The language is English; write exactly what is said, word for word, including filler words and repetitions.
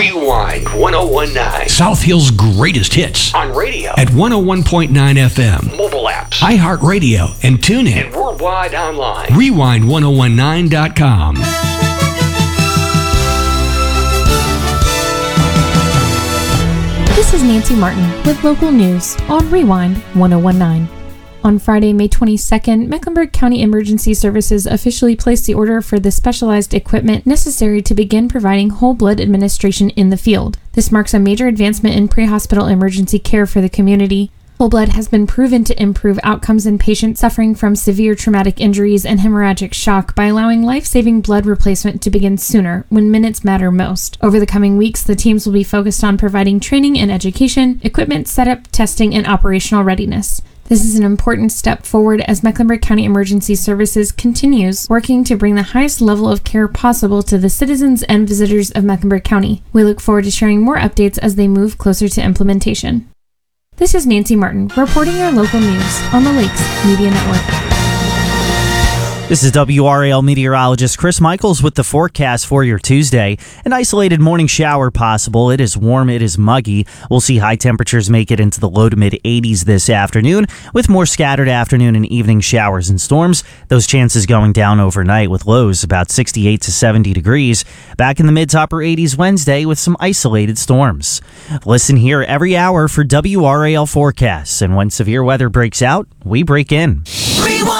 Rewind one oh one point nine. South Hill's greatest hits. On radio. At one oh one point nine F M. Mobile apps. iHeartRadio and TuneIn. And worldwide online. Rewind ten nineteen dot com. This is Nancy Martin with local news on Rewind ten nineteen. On Friday, May twenty-second, Mecklenburg County Emergency Services officially placed the order for the specialized equipment necessary to begin providing whole blood administration in the field. This marks a major advancement in pre-hospital emergency care for the community. Whole blood has been proven to improve outcomes in patients suffering from severe traumatic injuries and hemorrhagic shock by allowing life-saving blood replacement to begin sooner, when minutes matter most. Over the coming weeks, the teams will be focused on providing training and education, equipment setup, testing, and operational readiness. This is an important step forward as Mecklenburg County Emergency Services continues working to bring the highest level of care possible to the citizens and visitors of Mecklenburg County. We look forward to sharing more updates as they move closer to implementation. This is Nancy Martin, reporting your local news on the Lakes Media Network. This is W R A L meteorologist Chris Michaels with the forecast for your Tuesday. An isolated morning shower possible. It is warm, it is muggy. We'll see high temperatures make it into the low to mid eighties this afternoon, with more scattered afternoon and evening showers and storms. Those chances going down overnight with lows about sixty-eight to seventy degrees. Back in the mid to upper eighties Wednesday with some isolated storms. Listen here every hour for W R A L forecasts, and when severe weather breaks out, we break in. Rewind.